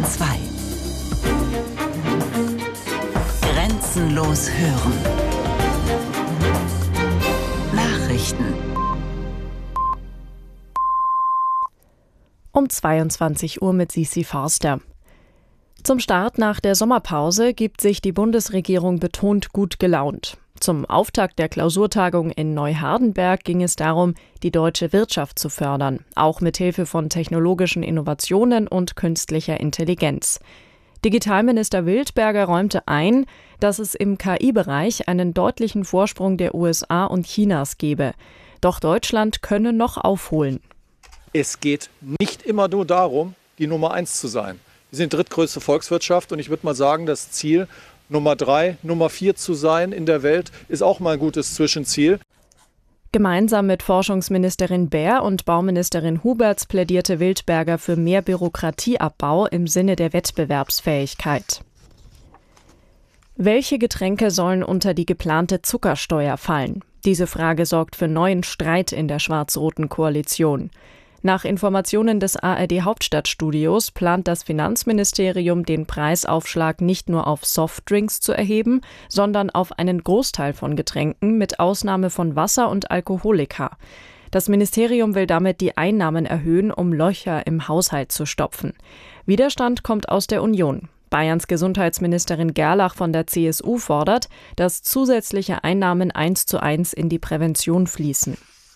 2. Grenzenlos hören. Nachrichten. Um 22 Uhr mit Sisi Forster. Zum Start nach der Sommerpause gibt sich die Bundesregierung betont gut gelaunt. Zum Auftakt der Klausurtagung in Neuhardenberg ging es darum, die deutsche Wirtschaft zu fördern, auch mit Hilfe von technologischen Innovationen und künstlicher Intelligenz. Digitalminister Wildberger räumte ein, dass es im KI-Bereich einen deutlichen Vorsprung der USA und Chinas gebe. Doch Deutschland könne noch aufholen. Es geht nicht immer nur darum, die Nummer 1 zu sein. Wir sind drittgrößte Volkswirtschaft und ich würde mal sagen, das Ziel, Nummer 3, Nummer 4 zu sein in der Welt, ist auch mal ein gutes Zwischenziel. Gemeinsam mit Forschungsministerin Baer und Bauministerin Huberts plädierte Wildberger für mehr Bürokratieabbau im Sinne der Wettbewerbsfähigkeit. Welche Getränke sollen unter die geplante Zuckersteuer fallen? Diese Frage sorgt für neuen Streit in der schwarz-roten Koalition. Nach Informationen des ARD-Hauptstadtstudios plant das Finanzministerium, den Preisaufschlag nicht nur auf Softdrinks zu erheben, sondern auf einen Großteil von Getränken mit Ausnahme von Wasser und Alkoholika. Das Ministerium will damit die Einnahmen erhöhen, um Löcher im Haushalt zu stopfen. Widerstand kommt aus der Union. Bayerns Gesundheitsministerin Gerlach von der CSU fordert, dass zusätzliche Einnahmen 1:1 in die Prävention fließen.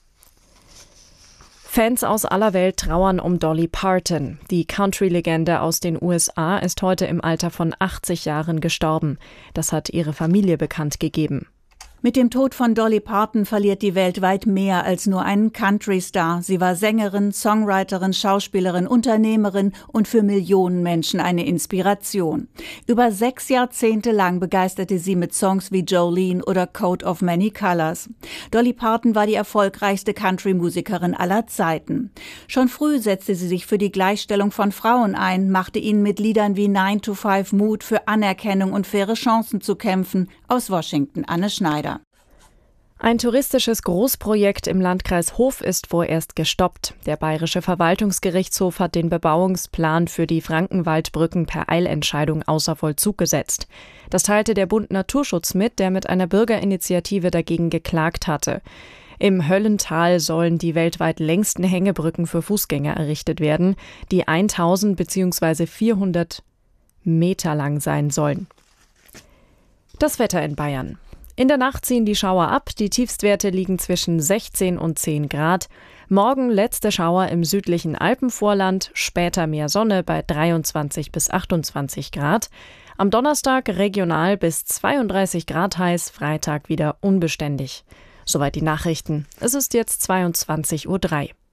Fans aus aller Welt trauern um Dolly Parton. Die Country-Legende aus den USA ist heute im Alter von 80 Jahren gestorben. Das hat ihre Familie bekannt gegeben. Mit dem Tod von Dolly Parton verliert die Welt weit mehr als nur einen Country-Star. Sie war Sängerin, Songwriterin, Schauspielerin, Unternehmerin und für Millionen Menschen eine Inspiration. Über 6 Jahrzehnte lang begeisterte sie mit Songs wie Jolene oder Coat of Many Colors. Dolly Parton war die erfolgreichste Country-Musikerin aller Zeiten. Schon früh setzte sie sich für die Gleichstellung von Frauen ein, machte ihnen mit Liedern wie 9 to 5 Mut, für Anerkennung und faire Chancen zu kämpfen. Aus Washington, Anne Schneider. Ein touristisches Großprojekt im Landkreis Hof ist vorerst gestoppt. Der Bayerische Verwaltungsgerichtshof hat den Bebauungsplan für die Frankenwaldbrücken per Eilentscheidung außer Vollzug gesetzt. Das teilte der Bund Naturschutz mit, der mit einer Bürgerinitiative dagegen geklagt hatte. Im Höllental sollen die weltweit längsten Hängebrücken für Fußgänger errichtet werden, die 1000 bzw. 400 Meter lang sein sollen. Das Wetter in Bayern. In der Nacht ziehen die Schauer ab, die Tiefstwerte liegen zwischen 16 und 10 Grad. Morgen letzte Schauer im südlichen Alpenvorland, später mehr Sonne bei 23 bis 28 Grad. Am Donnerstag regional bis 32 Grad heiß, Freitag wieder unbeständig. Soweit die Nachrichten. Es ist jetzt 22:03 Uhr.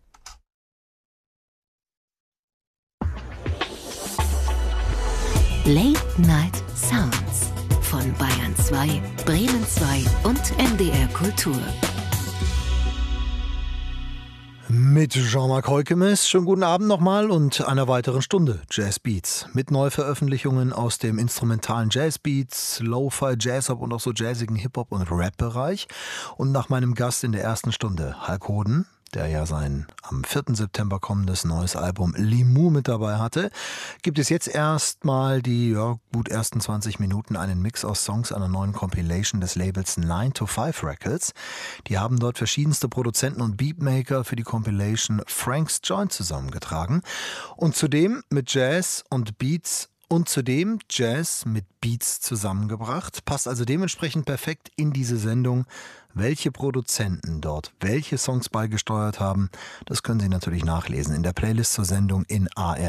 Late Night Sounds von Bayern 2, Bremen 2 und NDR Kultur. Mit Jean-Marc Heukemes, schönen guten Abend nochmal und einer weiteren Stunde Jazz Beats. Mit Neuveröffentlichungen aus dem instrumentalen Jazz Beats, Lo-Fi, Jazz-Hop und auch so jazzigen Hip-Hop- und Rap-Bereich. Und nach meinem Gast in der ersten Stunde, Hulk Hoden, der ja sein am 4. September kommendes neues Album Limu mit dabei hatte, gibt es jetzt erstmal die gut ersten 20 Minuten einen Mix aus Songs einer neuen Compilation des Labels 9 to 5 Records. Die haben dort verschiedenste Produzenten und Beatmaker für die Compilation Frank's Joint zusammengetragen und zudem mit Jazz und Beats und zudem Jazz mit Beats zusammengebracht. Passt also dementsprechend perfekt in diese Sendung. Welche Produzenten dort welche Songs beigesteuert haben, das können Sie natürlich nachlesen in der Playlist zur Sendung in ARD